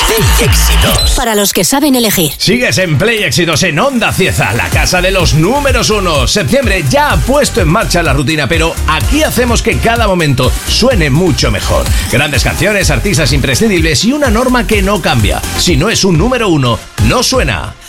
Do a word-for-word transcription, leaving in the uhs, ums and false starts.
Play Éxitos. Para los que saben elegir. Sigues en Play Éxitos en Onda Cieza, la casa de los números uno. Septiembre ya ha puesto en marcha la rutina, pero aquí hacemos que cada momento suene mucho mejor. Grandes canciones, artistas imprescindibles y una norma que no cambia. Si no es un número uno, no suena.